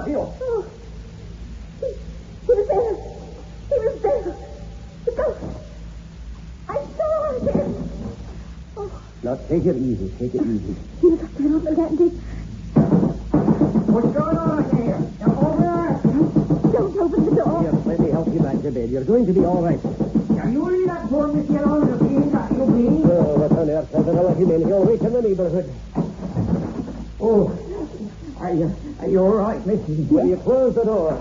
Garfield. Oh. He was there. He was there. The ghost. I saw him. Oh. Now, take it easy. Take it easy. He was up there on the landing. What's going on here? Now, over there. Don't open the door. Here, let me help you back to bed. You're going to be all right. Now, you leave that poor Missy alone to see that you bleed. Oh, what on earth? I'm going to let him in. He'll wake in the neighborhood. Oh, are you all right, Missy? Will you close the door?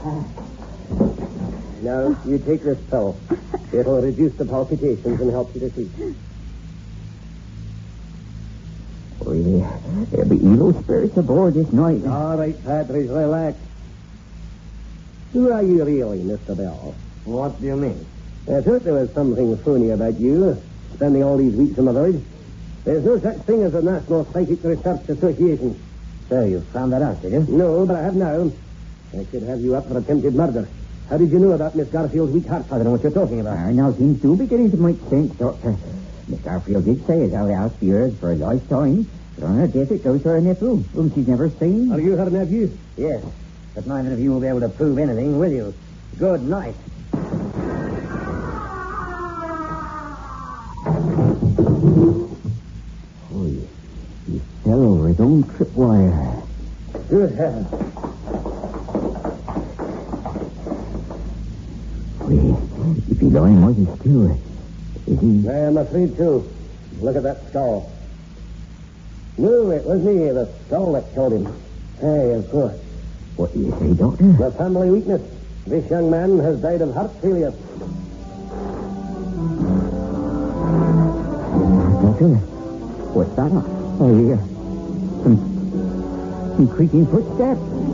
Now, you take this pill. It'll reduce the palpitations and help you to sleep. Oh, yeah. There'll be evil spirits aboard this night. All right, Patrick, relax. Who are you really, Mr. Bell? What do you mean? I thought there was something phony about you, spending all these weeks in the village. There's no such thing as a National Psychic Research Association. So you found that out, did you? No, but I have now. I should have you up for attempted murder. How did you know about Miss Garfield's weak heart? I don't know what you're talking about. Now, things do begin to make sense, Doctor. Miss Garfield did say as how the house be hers for a lifetime. But on her death, it goes to her nephew, whom she's never seen. Are you her nephew? Yes, but neither of you will be able to prove anything, will you? Good night. Oh, he fell over his own tripwire. Good heavens. Wait, if he's lying mighty still, is he... I am afraid too. Look at that skull. No, it was me, the skull that killed him. Hey, of course. What do you say, Doctor? The family weakness. This young man has died of heart failure. Doctor, what's that? Oh, yeah. Some creaking footsteps.